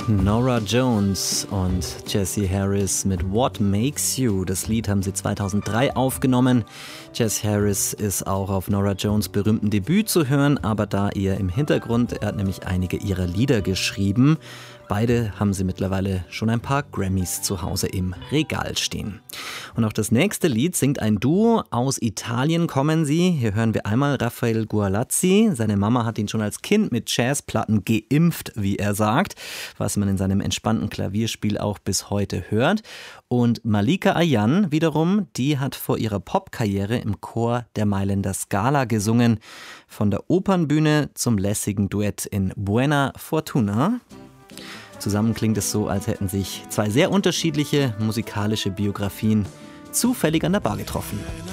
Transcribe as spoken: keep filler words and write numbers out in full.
Norah Jones und Jesse Harris mit What Makes You. Das Lied haben sie zweitausenddrei aufgenommen. Jesse Harris ist auch auf Norah Jones' berühmtem Debüt zu hören, aber da eher im Hintergrund. Er hat nämlich einige ihrer Lieder geschrieben. Beide haben sie mittlerweile schon ein paar Grammys zu Hause im Regal stehen. Und auch das nächste Lied singt ein Duo. Aus Italien kommen sie. Hier hören wir einmal Rafael Gualazzi. Seine Mama hat ihn schon als Kind mit Jazzplatten geimpft, wie er sagt, was man in seinem entspannten Klavierspiel auch bis heute hört. Und Malika Ayan wiederum, die hat vor ihrer Popkarriere im Chor der Mailänder Scala gesungen. Von der Opernbühne zum lässigen Duett in Buena Fortuna. Zusammen klingt es so, als hätten sich zwei sehr unterschiedliche musikalische Biografien zufällig an der Bar getroffen.